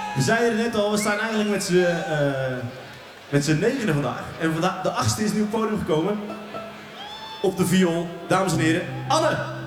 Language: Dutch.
We zeiden net al, we staan eigenlijk met z'n negenen vandaag. En vandaag, de 8e is nu op het podium gekomen. Op de viool, dames en heren, Anne!